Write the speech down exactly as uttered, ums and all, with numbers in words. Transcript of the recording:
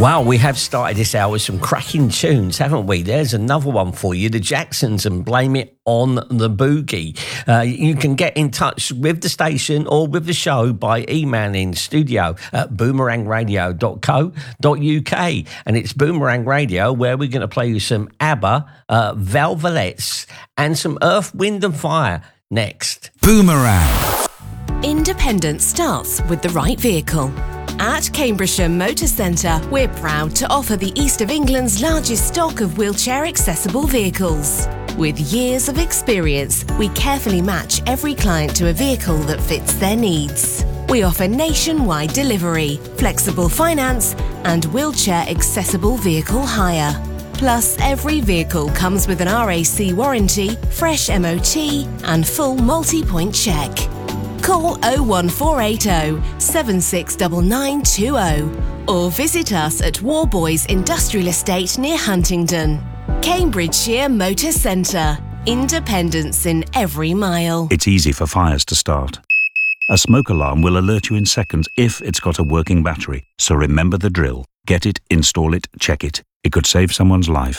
Wow, we have started this hour with some cracking tunes, haven't we? There's another one for you, the Jacksons and Blame It on the Boogie. Uh, you can get in touch with the station or with the show by emailing studio at boomerang radio dot co dot uk. And it's Boomerang Radio, where we're going to play you some ABBA, uh, Valvolettes, and some Earth, Wind and Fire next. Boomerang. Independence starts with the right vehicle. At Cambridgeshire Motor Centre, we're proud to offer the East of England's largest stock of wheelchair-accessible vehicles. With years of experience, we carefully match every client to a vehicle that fits their needs. We offer nationwide delivery, flexible finance, and wheelchair-accessible vehicle hire. Plus, every vehicle comes with an R A C warranty, fresh M O T, and full multi-point check. Call oh one four eight oh, seven six nine nine two oh or visit us at Warboys Industrial Estate near Huntingdon. Cambridgeshire Motor Centre. Independence in every mile. It's easy for fires to start. A smoke alarm will alert you in seconds if it's got a working battery. So remember the drill. Get it, install it, check it. It could save someone's life.